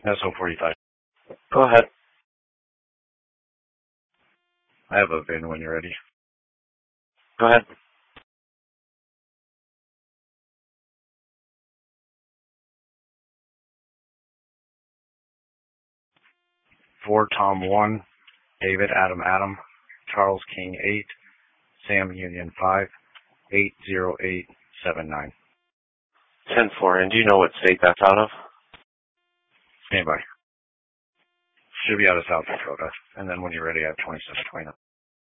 SO45. Go ahead. I have a VIN when you're ready. Go ahead. 4 Tom 1, David Adam Adam, Charles King 8, Sam Union 5, 80879. 10-4. And do you know what state that's out of? Stand by. Should be out of South Dakota. And then when you're ready, I have 2729.